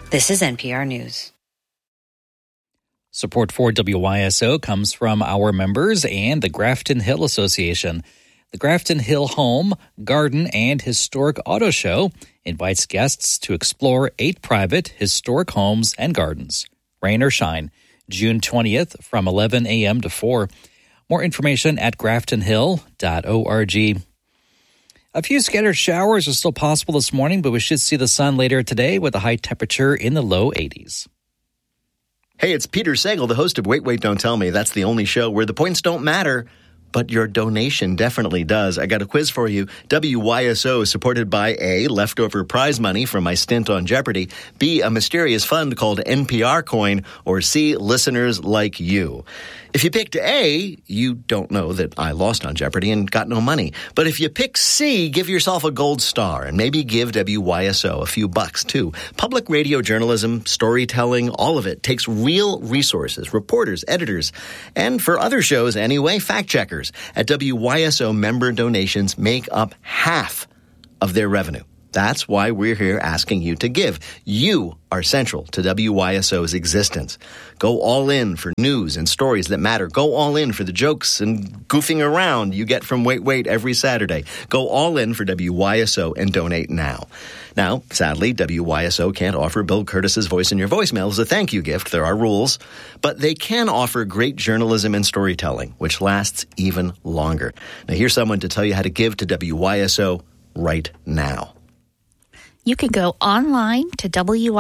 This is NPR News. Support for WYSO comes from our members and the Grafton Hill Association. The Grafton Hill Home, Garden, and Historic Auto Show invites guests to explore 8 private historic homes and gardens. Rain or shine, June 20th from 11 a.m. to 4. More information at graftonhill.org. A few scattered showers are still possible this morning, but we should see the sun later today with a high temperature in the low 80s. Hey, it's Peter Sagal, the host of Wait, Wait, Don't Tell Me. That's the only show where the points don't matter, but your donation definitely does. I got a quiz for you. WYSO is supported by A, leftover prize money from my stint on Jeopardy, B, a mysterious fund called NPR Coin, or C, listeners like you. If you picked A, you don't know that I lost on Jeopardy and got no money. But if you pick C, give yourself a gold star and maybe give WYSO a few bucks too. Public radio journalism, storytelling, all of it takes real resources, reporters, editors, and for other shows anyway, fact checkers. At WYSO, member donations make up half of their revenue. That's why we're here asking you to give. You are central to WYSO's existence. Go all in for news and stories that matter. Go all in for the jokes and goofing around you get from Wait, Wait every Saturday. Go all in for WYSO and donate now. Now, sadly, WYSO can't offer Bill Curtis's voice in your voicemail as a thank you gift. There are rules. But they can offer great journalism and storytelling, which lasts even longer. Now, here's someone to tell you how to give to WYSO right now. You can go online to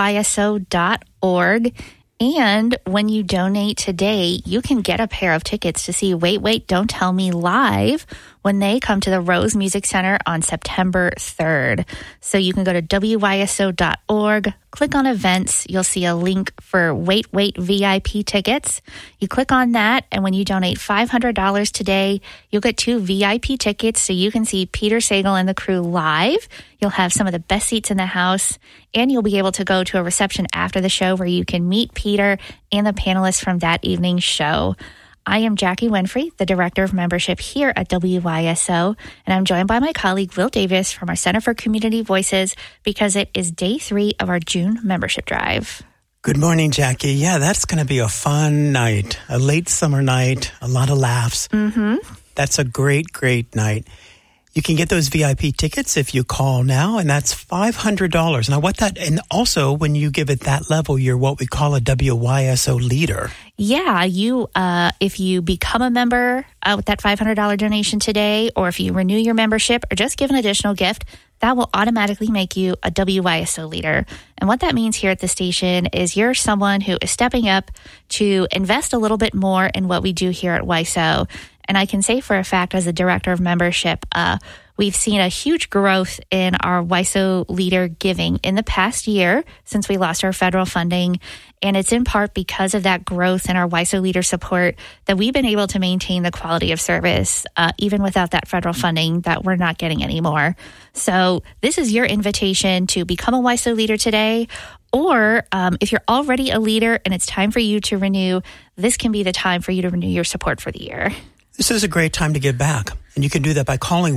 WYSO.org, and when you donate today, you can get a pair of tickets to see Wait, Wait, Don't Tell Me live when they come to the Rose Music Center on September 3rd. So you can go to WYSO.org, click on events. You'll see a link for Wait, Wait VIP tickets. You click on that, and when you donate $500 today, you'll get 2 VIP tickets so you can see Peter Sagal and the crew live. You'll have some of the best seats in the house, and you'll be able to go to a reception after the show where you can meet Peter and the panelists from that evening's show. I am Jackie Winfrey, the Director of Membership here at WYSO, and I'm joined by my colleague Will Davis from our Center for Community Voices because it is day 3 of our June membership drive. Good morning, Jackie. Yeah, that's going to be a fun night, a late summer night, a lot of laughs. Mm-hmm. That's a great, great night. You can get those VIP tickets if you call now, and that's $500. Now, and also when you give it that level, you're what we call a WYSO leader. Yeah, if you become a member with that $500 donation today, or if you renew your membership or just give an additional gift, that will automatically make you a WYSO leader. And what that means here at the station is you're someone who is stepping up to invest a little bit more in what we do here at WYSO. And I can say for a fact, as a director of membership, we've seen a huge growth in our WYSO leader giving in the past year since we lost our federal funding. And it's in part because of that growth in our WYSO leader support that we've been able to maintain the quality of service, even without that federal funding that we're not getting anymore. So this is your invitation to become a WYSO leader today. Or if you're already a leader and it's time for you to renew, this can be the time for you to renew your support for the year. This is a great time to give back, and you can do that by calling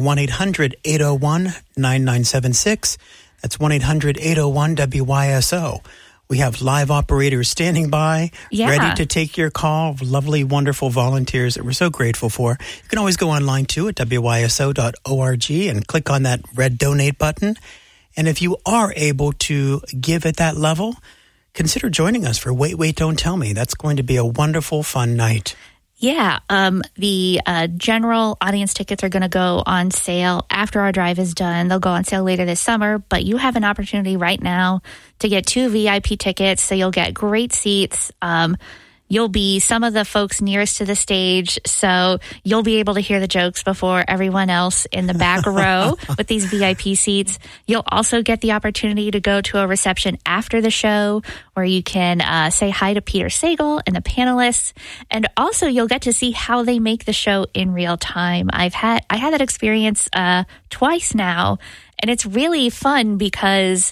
1-800-801-9976. That's 1-800-801-WYSO. We have live operators standing by, ready to take your call, lovely, wonderful volunteers that we're so grateful for. You can always go online, too, at WYSO.org and click on that red donate button. And if you are able to give at that level, consider joining us for Wait, Wait, Don't Tell Me. That's going to be a wonderful, fun night. Yeah, the general audience tickets are going to go on sale after our drive is done. They'll go on sale later this summer, but you have an opportunity right now to get 2 VIP tickets, so you'll get great seats. You'll be some of the folks nearest to the stage, so you'll be able to hear the jokes before everyone else in the back row with these VIP seats. You'll also get the opportunity to go to a reception after the show where you can say hi to Peter Sagal and the panelists, and also you'll get to see how they make the show in real time. I had that experience twice now, and it's really fun because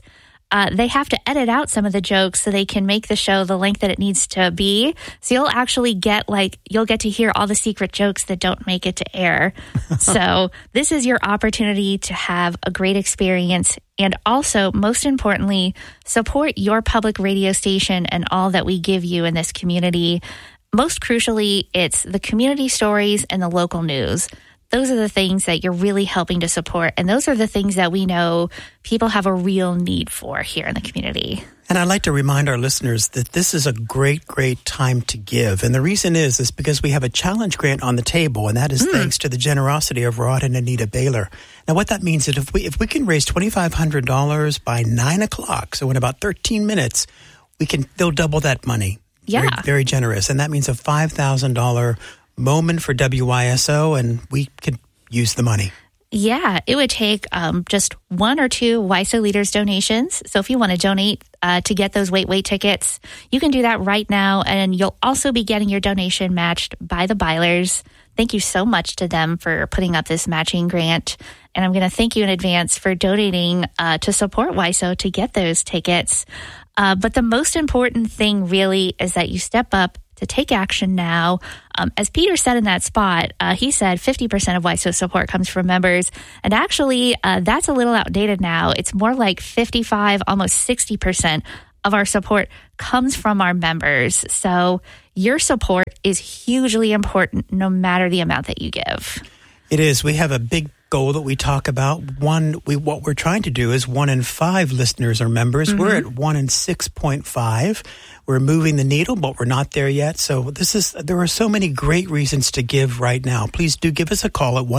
they have to edit out some of the jokes so they can make the show the length that it needs to be. So you'll actually get to hear all the secret jokes that don't make it to air. So this is your opportunity to have a great experience, and also, most importantly, support your public radio station and all that we give you in this community. Most crucially, it's the community stories and the local news. Those are the things that you're really helping to support. And those are the things that we know people have a real need for here in the community. And I'd like to remind our listeners that this is a great, great time to give. And the reason is because we have a challenge grant on the table, and that is thanks to the generosity of Rod and Anita Baylor. Now, what that means is if we can raise $2,500 by 9 o'clock, so in about 13 minutes, they'll double that money. Yeah. Very, very generous. And that means a $5,000 moment for WYSO, and we could use the money. Yeah, it would take just 1 or 2 WYSO Leaders donations. So if you want to donate to get those Wait tickets, you can do that right now, and you'll also be getting your donation matched by the Bylers. Thank you so much to them for putting up this matching grant. And I'm going to thank you in advance for donating to support WYSO to get those tickets. But the most important thing really is that you step up to take action now. As Peter said in that spot, he said 50% of WYSO support comes from members. And actually, that's a little outdated now. It's more like 55, almost 60% of our support comes from our members. So your support is hugely important no matter the amount that you give. It is. We have a big goal that we talk about. What we're trying to do is 1 in 5 listeners are members. We're at 1 in 6.5. We're moving the needle, but we're not there yet. So there are so many great reasons to give right now. Please do give us a call at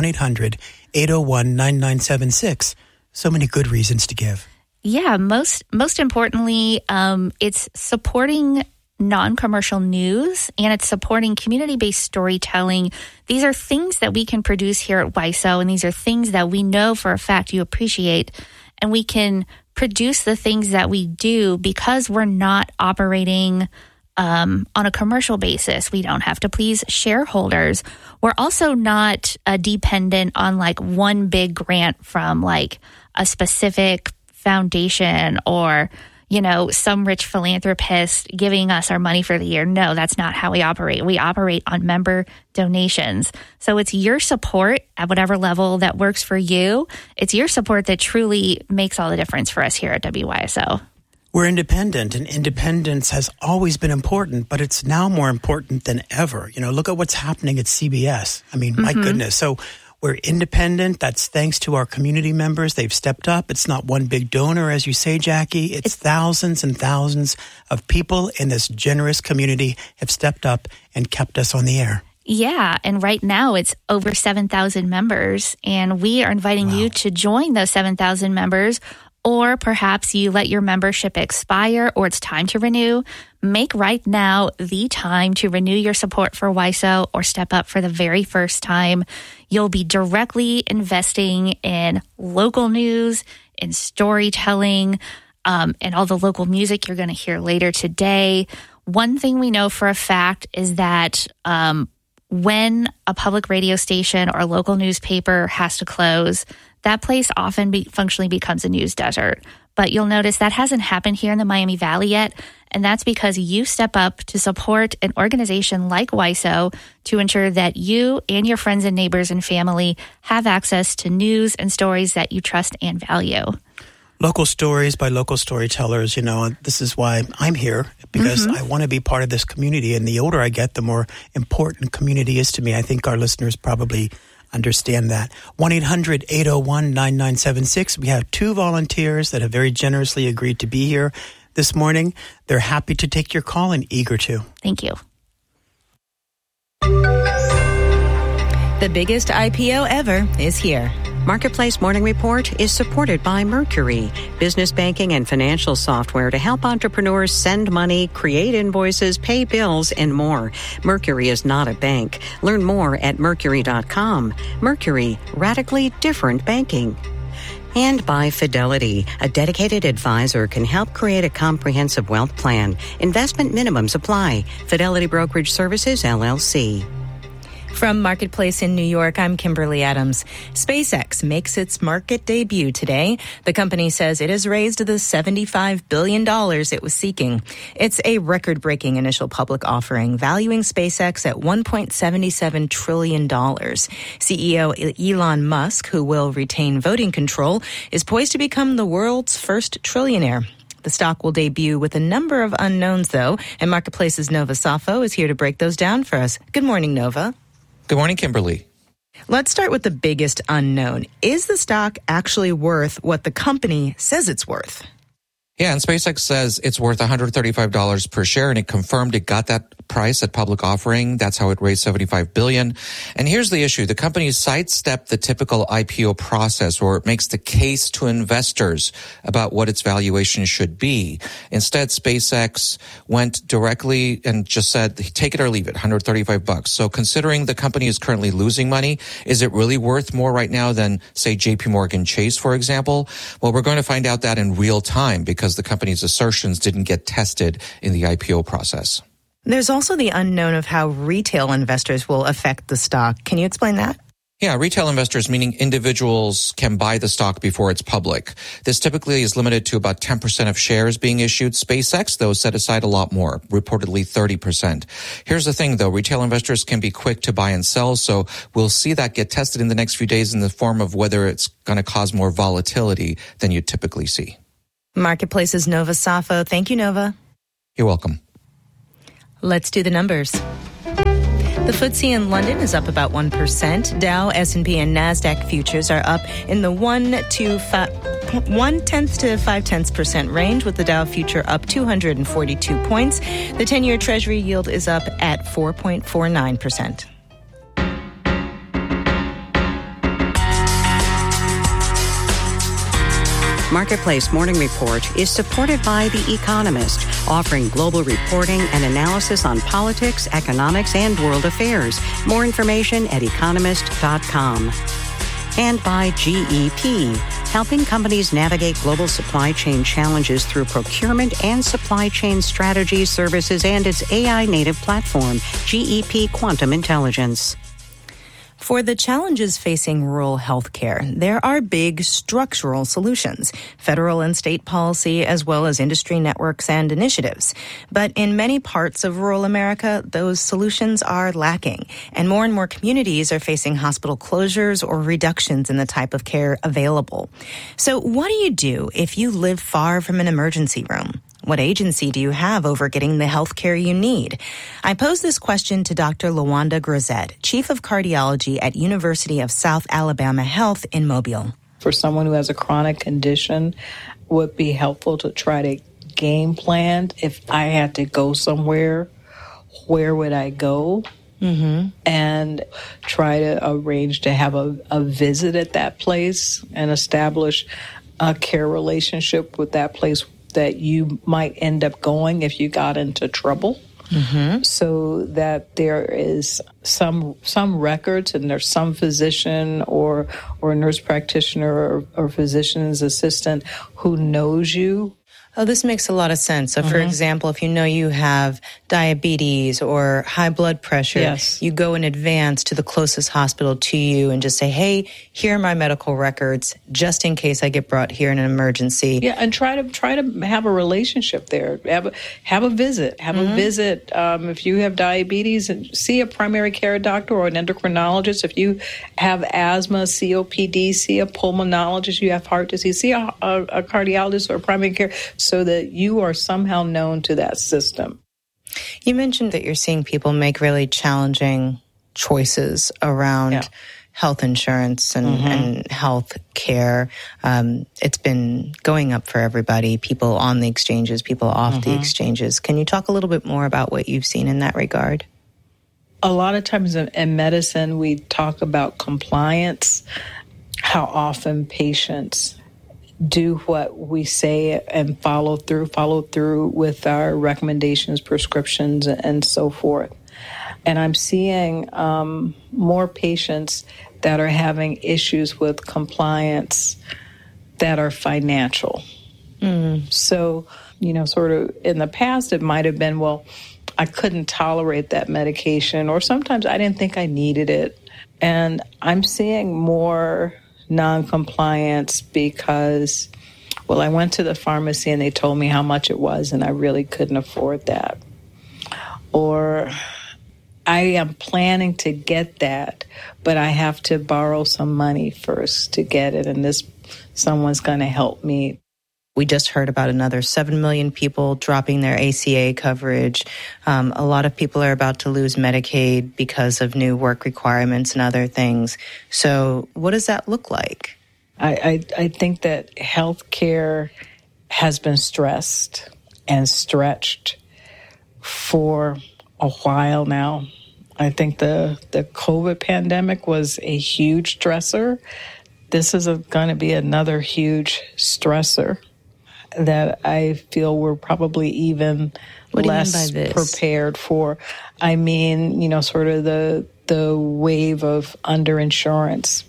1-800-801-9976. So many good reasons to give. Yeah, most importantly, it's supporting non-commercial news, and it's supporting community-based storytelling. These are things that we can produce here at WYSO, and these are things that we know for a fact you appreciate, and we can produce the things that we do because we're not operating on a commercial basis. We don't have to please shareholders. We're also not dependent on like one big grant from like a specific foundation or some rich philanthropist giving us our money for the year. No, that's not how we operate. We operate on member donations. So it's your support at whatever level that works for you. It's your support that truly makes all the difference for us here at WYSO. We're independent, and independence has always been important, but it's now more important than ever. Look at what's happening at CBS. I mean, my goodness. So we're independent. That's thanks to our community members. They've stepped up. It's not one big donor, as you say, Jackie. It's thousands and thousands of people in this generous community have stepped up and kept us on the air. Yeah, and right now it's over 7,000 members, and we are inviting you to join those 7,000 members. Or perhaps you let your membership expire or it's time to renew. Make right now the time to renew your support for WYSO or step up for the very first time. You'll be directly investing in local news, in storytelling, and all the local music you're going to hear later today. One thing we know for a fact is that when a public radio station or a local newspaper has to close, that place often functionally becomes a news desert. But you'll notice that hasn't happened here in the Miami Valley yet, and that's because you step up to support an organization like WYSO to ensure that you and your friends and neighbors and family have access to news and stories that you trust and value. Local stories by local storytellers, this is why I'm here, because I want to be part of this community. And the older I get, the more important community is to me. I think our listeners probably understand that. 1-800-801-9976. We have 2 volunteers that have very generously agreed to be here this morning. They're happy to take your call and eager to. Thank you. The biggest IPO ever is here. Marketplace Morning Report is supported by Mercury, business banking and financial software to help entrepreneurs send money, create invoices, pay bills, and more. Mercury is not a bank. Learn more at Mercury.com. Mercury, radically different banking. And by Fidelity, a dedicated advisor can help create a comprehensive wealth plan. Investment minimums apply. Fidelity Brokerage Services, LLC. From Marketplace in New York, I'm Kimberly Adams. SpaceX makes its market debut today. The company says it has raised the $75 billion it was seeking. It's a record-breaking initial public offering, valuing SpaceX at $1.77 trillion. CEO Elon Musk, who will retain voting control, is poised to become the world's first trillionaire. The stock will debut with a number of unknowns, though, and Marketplace's Nova Safo is here to break those down for us. Good morning, Nova. Good morning, Kimberly. Let's start with the biggest unknown. Is the stock actually worth what the company says it's worth? Yeah, and SpaceX says it's worth $135 per share, and it confirmed it got that price at public offering. That's how it raised $75 billion. And here's the issue. The company sidestepped the typical IPO process, where it makes the case to investors about what its valuation should be. Instead, SpaceX went directly and just said, take it or leave it, $135. So considering the company is currently losing money, is it really worth more right now than, say, JP Morgan Chase, for example? Well, we're going to find out that in real time because the company's assertions didn't get tested in the IPO process. There's also the unknown of how retail investors will affect the stock. Can you explain that? Yeah, retail investors, meaning individuals, can buy the stock before it's public. This typically is limited to about 10% of shares being issued. SpaceX, though, set aside a lot more, reportedly 30%. Here's the thing, though. Retail investors can be quick to buy and sell, so we'll see that get tested in the next few days in the form of whether it's going to cause more volatility than you typically see. Marketplace's Nova Safo. Thank you, Nova. You're welcome. Let's do the numbers. The FTSE in London is up about 1%. Dow, S&P, and NASDAQ futures are up in the 1/10 to 0.5% range, with the Dow future up 242 points. The 10-year Treasury yield is up at 4.49%. Marketplace Morning Report is supported by The Economist, offering global reporting and analysis on politics, economics, and world affairs. More information at economist.com. And by GEP, helping companies navigate global supply chain challenges through procurement and supply chain strategies, services, and its AI-native platform, GEP Quantum Intelligence. For the challenges facing rural health care, there are big structural solutions, federal and state policy, as well as industry networks and initiatives. But in many parts of rural America, those solutions are lacking, and more communities are facing hospital closures or reductions in the type of care available. So what do you do if you live far from an emergency room? What agency do you have over getting the health care you need? I posed this question to Dr. LaWanda Grisette, Chief of Cardiology at University of South Alabama Health in Mobile. For someone who has a chronic condition, would be helpful to try to game plan. If I had to go somewhere, where would I go? And try to arrange to have a visit at that place and establish a care relationship with that place that you might end up going if you got into trouble, so that there is some records and there's some physician or nurse practitioner or physician's assistant who knows you. Oh, this makes a lot of sense. So, for example, if you know you have diabetes or high blood pressure, you go in advance to the closest hospital to you and just say, hey, here are my medical records, just in case I get brought here in an emergency. Yeah, and try to have a relationship there. Have a visit. Have a visit. If you have diabetes, and see a primary care doctor or an endocrinologist. If you have asthma, COPD, see a pulmonologist. You have heart disease, see a cardiologist or a primary care, so that you are somehow known to that system. You mentioned that you're seeing people make really challenging choices around health insurance and health care. It's been going up for everybody, people on the exchanges, people off the exchanges. Can you talk a little bit more about what you've seen in that regard? A lot of times in medicine, we talk about compliance, how often patients do what we say and follow through with our recommendations, prescriptions, and so forth. And I'm seeing more patients that are having issues with compliance that are financial. So, sort of in the past, it might have been, well, I couldn't tolerate that medication, or sometimes I didn't think I needed it. And I'm seeing more non-compliance because, well, I went to the pharmacy and they told me how much it was and I really couldn't afford that. Or I am planning to get that, but I have to borrow some money first to get it, and someone's going to help me. We just heard about another 7 million people dropping their ACA coverage. A lot of people are about to lose Medicaid because of new work requirements and other things. So what does that look like? I think that healthcare has been stressed and stretched for a while now. I think the COVID pandemic was a huge stressor. This is going to be another huge stressor that I feel we're probably even less prepared for. I mean, sort of the wave of underinsurance.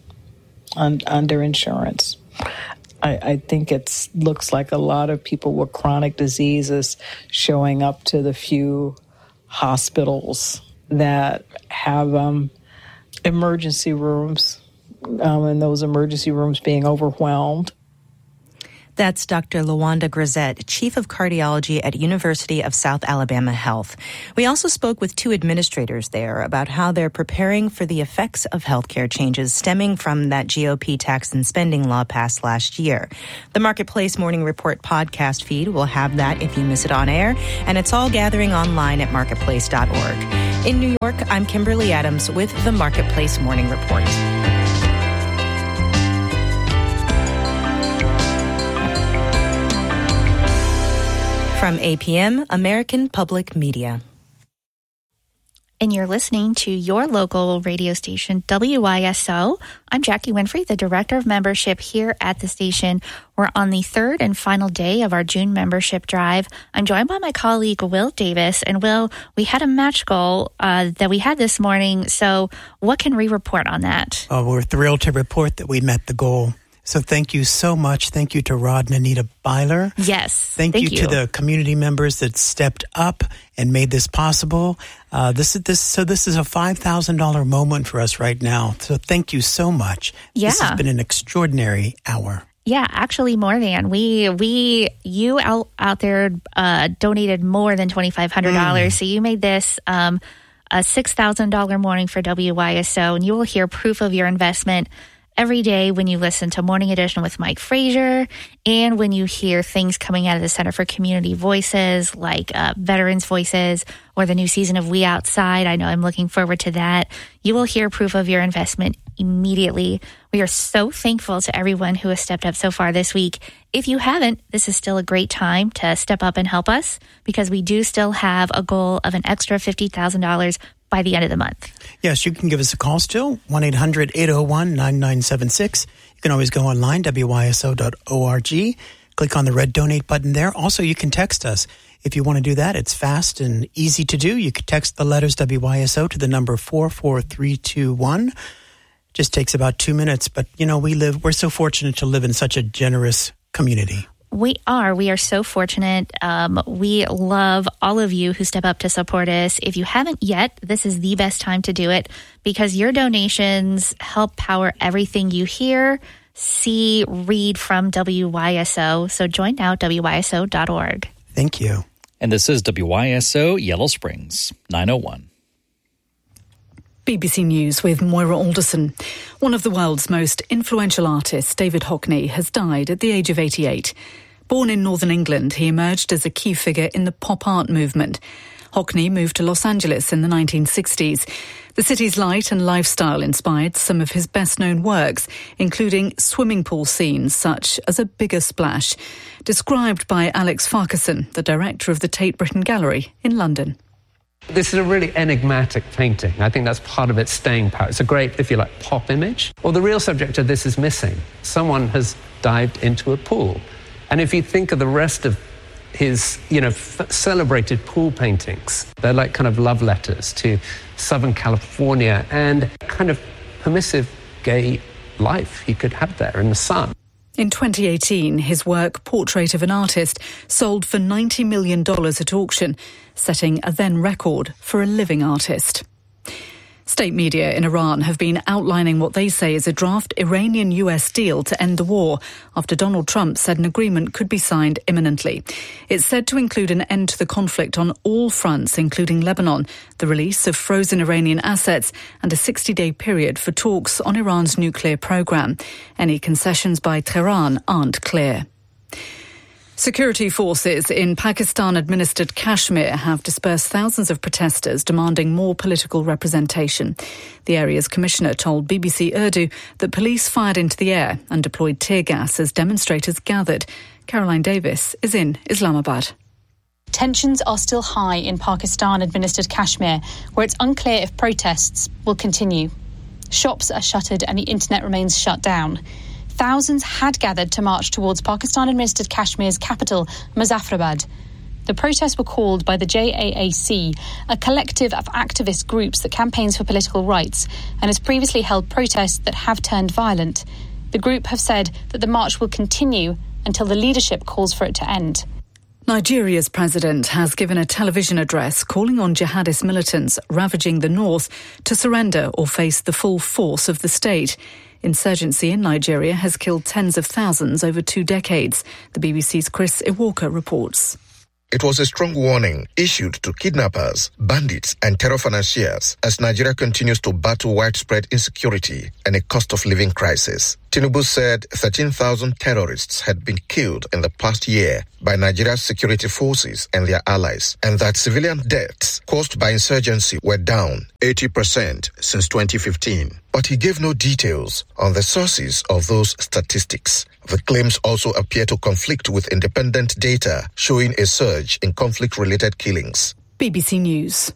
I think it looks like a lot of people with chronic diseases showing up to the few hospitals that have emergency rooms, and those emergency rooms being overwhelmed. That's Dr. LaWanda Grisette, Chief of Cardiology at University of South Alabama Health. We also spoke with 2 administrators there about how they're preparing for the effects of healthcare changes stemming from that GOP tax and spending law passed last year. The Marketplace Morning Report podcast feed will have that if you miss it on air, and it's all gathering online at marketplace.org. In New York, I'm Kimberly Adams with the Marketplace Morning Report. From APM, American Public Media. And you're listening to your local radio station, WYSO. I'm Jackie Winfrey, the Director of Membership here at the station. We're on the 3rd and final day of our June membership drive. I'm joined by my colleague, Will Davis. And Will, we had a match goal that we had this morning. So what can we report on that? We're thrilled to report that we met the goal. So thank you so much. Thank you to Rod and Anita Byler. Yes. Thank you to the community members that stepped up and made this possible. This is a $5,000 moment for us right now. So thank you so much. Yeah. This has been an extraordinary hour. Yeah, actually more than. You out there donated more than $2,500. So you made this a $6,000 morning for WYSO, and you will hear proof of your investment every day when you listen to Morning Edition with Mike Frazier, and when you hear things coming out of the Center for Community Voices, like Veterans Voices, or the new season of We Outside. I know I'm looking forward to that. You will hear proof of your investment immediately. We are so thankful to everyone who has stepped up so far this week. If you haven't, this is still a great time to step up and help us, because we do still have a goal of an extra $50,000 by the end of the month. Yes, you can give us a call still, 1-800-801-9976. You can always go online, WYSO.org. Click on the red donate button there. Also, you can text us. If you want to do that, it's fast and easy to do. You can text the letters WYSO to the number 44321. Just takes about 2 minutes. But, we're so fortunate to live in such a generous community. We are so fortunate. We love all of you who step up to support us. If you haven't yet, this is the best time to do it, because your donations help power everything you hear, see, read from WYSO. So join now, WYSO.org. Thank you. And this is WYSO Yellow Springs, 901. BBC News with Moira Alderson. One of the world's most influential artists, David Hockney, has died at the age of 88. Born in northern England, he emerged as a key figure in the pop art movement. Hockney moved to Los Angeles in the 1960s. The city's light and lifestyle inspired some of his best-known works, including swimming pool scenes such as A Bigger Splash, described by Alex Farquharson, the director of the Tate Britain Gallery in London. This is a really enigmatic painting. I think that's part of its staying power. It's a great, if you like, pop image. Well, the real subject of this is missing. Someone has dived into a pool. And if you think of the rest of his, celebrated pool paintings, they're like kind of love letters to Southern California and kind of permissive gay life he could have there in the sun. In 2018, his work, Portrait of an Artist, sold for $90 million at auction, setting a then record for a living artist. State media in Iran have been outlining what they say is a draft Iranian-US deal to end the war after Donald Trump said an agreement could be signed imminently. It's said to include an end to the conflict on all fronts, including Lebanon, the release of frozen Iranian assets, and a 60-day period for talks on Iran's nuclear program. Any concessions by Tehran aren't clear. Security forces in Pakistan-administered Kashmir have dispersed thousands of protesters demanding more political representation. The area's commissioner told BBC Urdu that police fired into the air and deployed tear gas as demonstrators gathered. Caroline Davis is in Islamabad. Tensions are still high in Pakistan-administered Kashmir, where it's unclear if protests will continue. Shops are shuttered and the internet remains shut down. Thousands had gathered to march towards Pakistan-administered Kashmir's capital, Muzaffarabad. The protests were called by the JAAC, a collective of activist groups that campaigns for political rights and has previously held protests that have turned violent. The group have said that the march will continue until the leadership calls for it to end. Nigeria's president has given a television address calling on jihadist militants ravaging the north to surrender or face the full force of the state. Insurgency in Nigeria has killed tens of thousands over 2 decades. The BBC's Chris Iwalker reports. It was a strong warning issued to kidnappers, bandits and terror financiers as Nigeria continues to battle widespread insecurity and a cost of living crisis. Tinubu said 13,000 terrorists had been killed in the past year by Nigeria's security forces and their allies, and that civilian deaths caused by insurgency were down 80% since 2015. But he gave no details on the sources of those statistics. The claims also appear to conflict with independent data showing a surge in conflict-related killings. BBC News.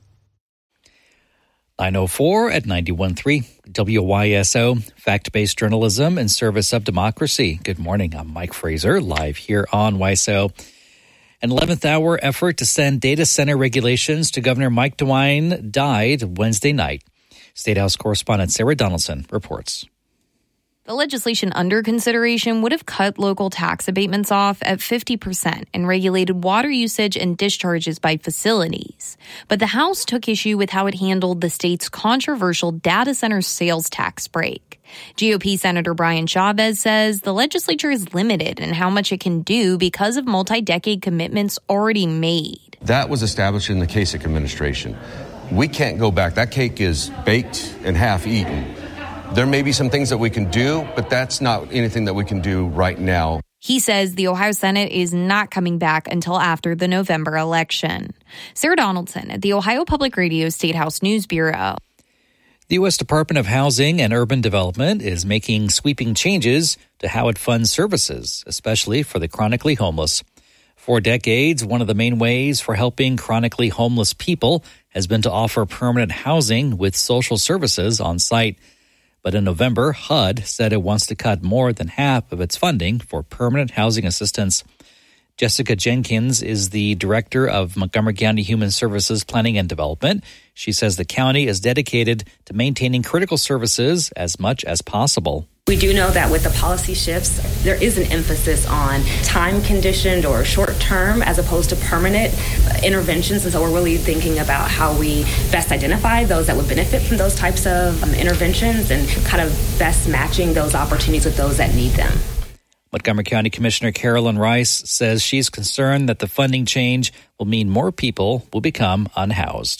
9:04 at 91.3 WYSO, fact-based journalism in service of democracy. Good morning, I'm Mike Fraser, live here on YSO. An 11th hour effort to send data center regulations to Governor Mike DeWine died Wednesday night. State House correspondent Sarah Donaldson reports. The legislation under consideration would have cut local tax abatements off at 50% and regulated water usage and discharges by facilities. But the House took issue with how it handled the state's controversial data center sales tax break. GOP Senator Brian Chavez says the legislature is limited in how much it can do because of multi-decade commitments already made. That was established in the Kasich administration. We can't go back. That cake is baked and half eaten. There may be some things that we can do, but that's not anything that we can do right now. He says the Ohio Senate is not coming back until after the November election. Sarah Donaldson at the Ohio Public Radio State House News Bureau. The U.S. Department of Housing and Urban Development is making sweeping changes to how it funds services, especially for the chronically homeless. For decades, one of the main ways for helping chronically homeless people has been to offer permanent housing with social services on site. But in November, HUD said it wants to cut more than half of its funding for permanent housing assistance. Jessica Jenkins is the director of Montgomery County Human Services Planning and Development. She says the county is dedicated to maintaining critical services as much as possible. We do know that with the policy shifts, there is an emphasis on time-conditioned or short-term as opposed to permanent interventions. And so we're really thinking about how we best identify those that would benefit from those types of interventions and kind of best matching those opportunities with those that need them. Montgomery County Commissioner Carolyn Rice says she's concerned that the funding change will mean more people will become unhoused.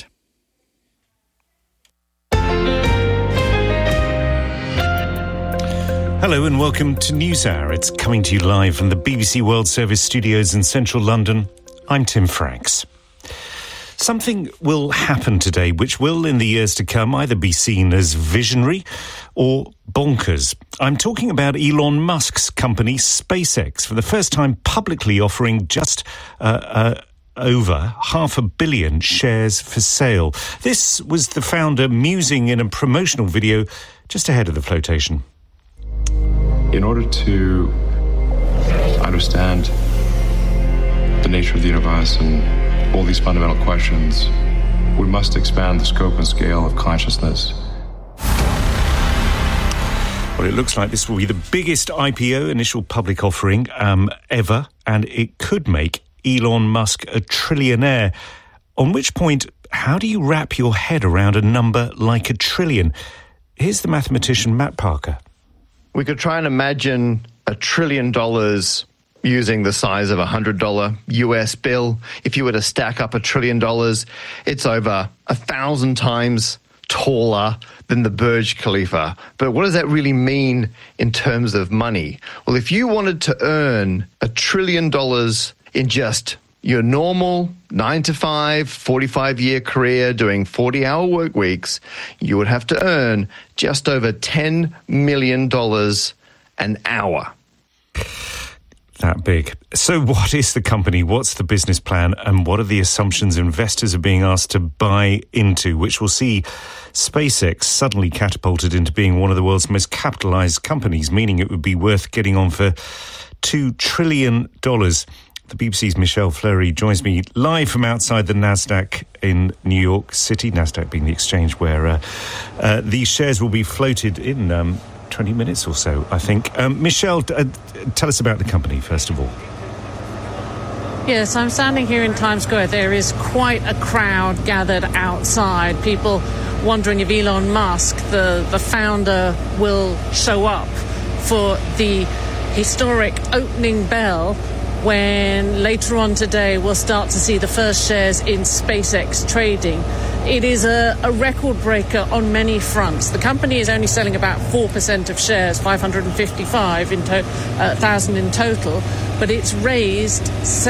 Hello and welcome to NewsHour. It's coming to you live from the BBC World Service studios in central London. I'm Tim Franks. Something will happen today which will, in the years to come, either be seen as visionary or bonkers. I'm talking about Elon Musk's company SpaceX, for the first time publicly offering just over 500 million shares for sale. This was the founder musing in a promotional video just ahead of the flotation. In order to understand the nature of the universe and all these fundamental questions, we must expand the scope and scale of consciousness. Well, it looks like this will be the biggest IPO, initial public offering, ever, and it could make Elon Musk a trillionaire. On which point, how do you wrap your head around a number like $1 trillion? Here's the mathematician Matt Parker. We could try and imagine $1 trillion using the size of a $100 US bill. If you were to stack up $1 trillion, it's over 1,000 times taller than the Burj Khalifa. But what does that really mean in terms of money? Well, if you wanted to earn $1 trillion in just your normal 9-to-5, 45-year career doing 40-hour work weeks, you would have to earn just over $10 million an hour. That big. So what is the company? What's the business plan? And what are the assumptions investors are being asked to buy into, which will see SpaceX suddenly catapulted into being one of the world's most capitalized companies, meaning it would be worth getting on for $2 trillion. The BBC's Michelle Fleury joins me live from outside the NASDAQ in New York City, NASDAQ being the exchange where these shares will be floated in 20 minutes or so, I think. Michelle, tell us about the company, first of all. Yes, I'm standing here in Times Square. There is quite a crowd gathered outside, people wondering if Elon Musk, the founder, will show up for the historic opening bell when later on today we'll start to see the first shares in SpaceX trading. It is a record breaker on many fronts. The company is only selling about 4% of shares, 555,000 in total, but it's raised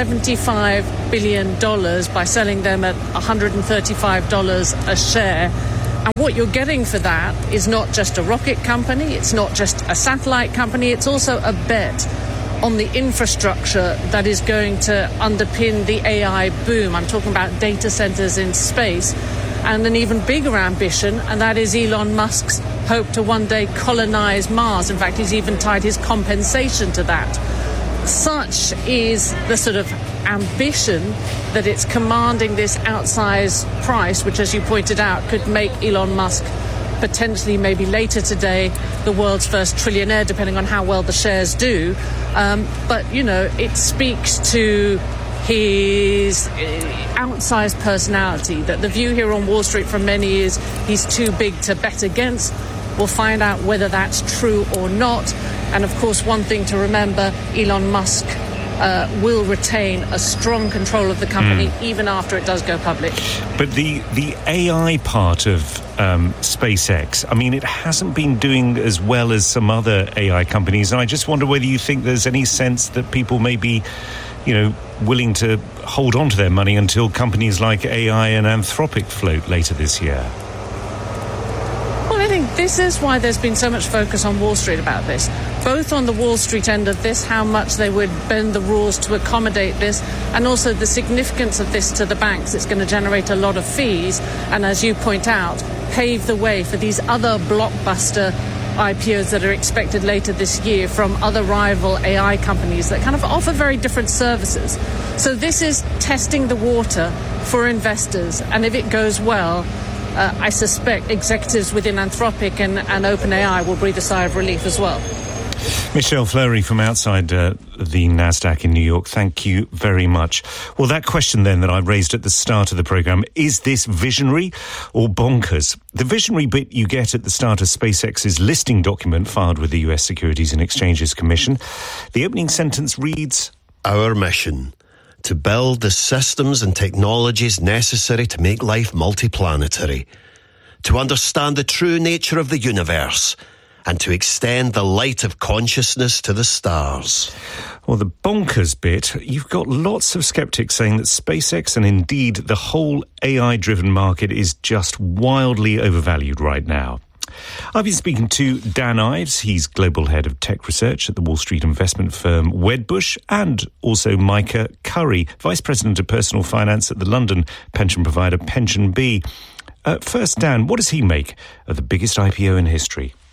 $75 billion by selling them at $135 a share. And what you're getting for that is not just a rocket company, it's not just a satellite company, it's also a bet on the infrastructure that is going to underpin the AI boom. I'm talking about data centers in space, and an even bigger ambition, and that is Elon Musk's hope to one day colonize Mars. In fact, he's even tied his compensation to that. Such is the sort of ambition that it's commanding this outsized price, which, as you pointed out, could make Elon Musk potentially, maybe later today, the world's first trillionaire, depending on how well the shares do. But, you know, it speaks to his outsized personality, that the view here on Wall Street from many is he's too big to bet against. We'll find out whether that's true or not. And, of course, one thing to remember, Elon Musk will retain a strong control of the company even after it does go public. But the AI part of SpaceX, I mean, it hasn't been doing as well as some other AI companies. And I just wonder whether you think there's any sense that people may be, you know, willing to hold on to their money until companies like AI and Anthropic float later this year. Well, I think this is why there's been so much focus on Wall Street about this. Both on the Wall Street end of this, how much they would bend the rules to accommodate this, and also the significance of this to the banks. It's going to generate a lot of fees, and as you point out, pave the way for these other blockbuster IPOs that are expected later this year from other rival AI companies that kind of offer very different services. So this is testing the water for investors, and if it goes well, I suspect executives within Anthropic and OpenAI will breathe a sigh of relief as well. Michelle Fleury from outside the NASDAQ in New York, thank you very much. Well, that question then that I raised at the start of the programme, is this visionary or bonkers? The visionary bit you get at the start of SpaceX's listing document filed with the US Securities and Exchanges Commission. The opening sentence reads, "Our mission, to build the systems and technologies necessary to make life multiplanetary, to understand the true nature of the universe, and to extend the light of consciousness to the stars." Well, the bonkers bit, you've got lots of skeptics saying that SpaceX and indeed the whole AI-driven market is just wildly overvalued right now. I've been speaking to Dan Ives, he's global head of tech research at the Wall Street investment firm Wedbush, and also Micah Curry, vice president of personal finance at the London pension provider PensionBee. First, Dan, what does he make of the biggest IPO in history?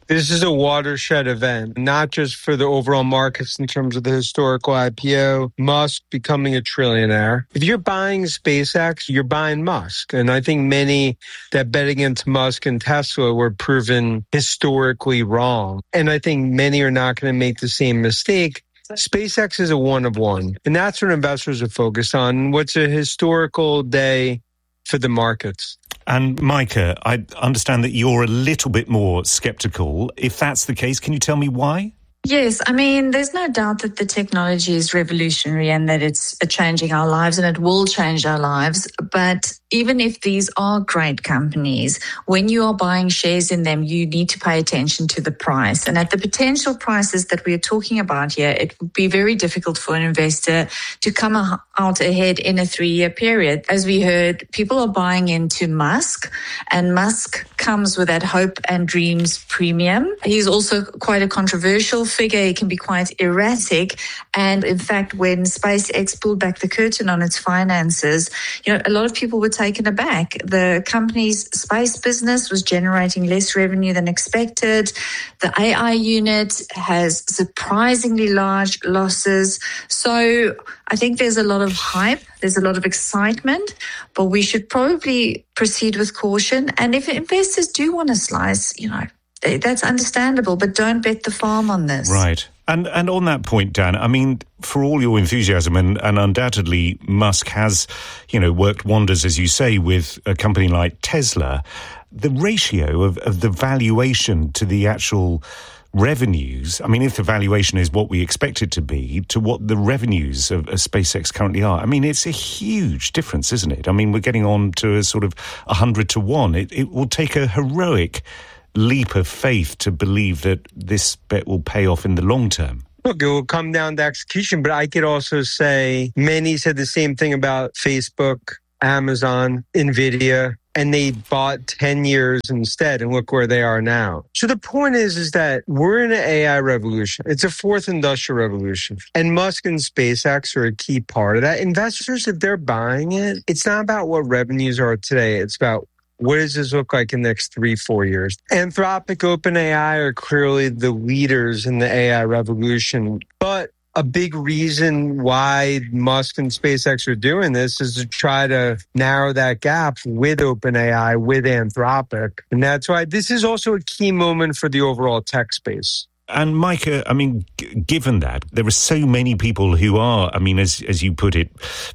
This is a watershed event, not just for the overall markets in terms of the historical IPO, Musk becoming a trillionaire. If you're buying SpaceX, you're buying Musk. And I think many that bet against Musk and Tesla were proven historically wrong. And I think many are not going to make the same mistake. SpaceX is a one of one, and that's what investors are focused on. What's a historical day for the markets? And Micah, I understand that you're a little bit more skeptical. If that's the case, can you tell me why? Yes, I mean, there's no doubt that the technology is revolutionary and that it's changing our lives and it will change our lives. But even if these are great companies, when you are buying shares in them, you need to pay attention to the price. And at the potential prices that we're talking about here, it would be very difficult for an investor to come out ahead in a 3-year period. As we heard, people are buying into Musk, and Musk comes with that hope and dreams premium. He's also quite a controversial figure. He can be quite erratic. And in fact, when SpaceX pulled back the curtain on its finances, a lot of people were taken aback. The company's space business was generating less revenue than expected. The AI unit has surprisingly large losses. So I think there's a lot of hype, there's a lot of excitement, but we should probably proceed with caution. And if investors do want to slice, that's understandable, but don't bet the farm on this. Right. And on that point, Dan, I mean, for all your enthusiasm, and undoubtedly Musk has, worked wonders, as you say, with a company like Tesla, the ratio of the valuation to the actual revenues, I mean, if the valuation is what we expect it to be, to what the revenues of SpaceX currently are, I mean, it's a huge difference, isn't it? I mean, we're getting on to a sort of 100 to 1. It will take a heroic leap of faith to believe that this bet will pay off in the long term. Look, it will come down to execution, but I could also say many said the same thing about Facebook, Amazon, NVIDIA, and they bought 10 years instead, and look where they are now. So the point is that we're in an AI revolution. It's a fourth industrial revolution, and Musk and SpaceX are a key part of that. Investors, if they're buying it, it's not about what revenues are today. It's about what does this look like in the next 3-4 years? Anthropic, OpenAI are clearly the leaders in the AI revolution. But a big reason why Musk and SpaceX are doing this is to try to narrow that gap with OpenAI, with Anthropic. And that's why this is also a key moment for the overall tech space. And Micah, I mean, given that, there are so many people who are, I mean, as you put it,